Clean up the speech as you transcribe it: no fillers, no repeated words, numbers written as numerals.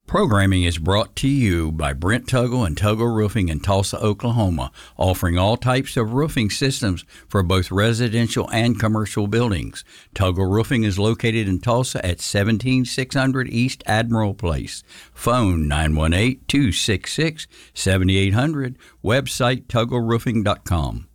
Programming is brought to you by Brent Tuggle and Tuggle Roofing in Tulsa, Oklahoma, offering all types of roofing systems for both residential and commercial buildings. Tuggle Roofing is located in Tulsa at 17600 East Admiral Place. Phone 918-266-7800. Website tuggleroofing.com.